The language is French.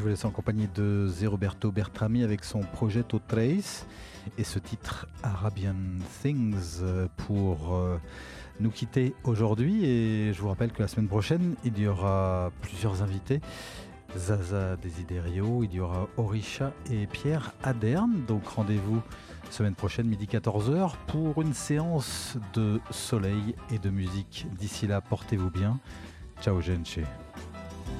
Je vous laisse en compagnie de Zé Roberto Bertrami avec son Progetto Trace et ce titre Arabian Things pour nous quitter aujourd'hui. Et je vous rappelle que la semaine prochaine, il y aura plusieurs invités. Zaza Desiderio, il y aura Orisha et Pierre Aderne. Donc rendez-vous semaine prochaine, midi 14h, pour une séance de soleil et de musique. D'ici là, portez-vous bien. Ciao, gente.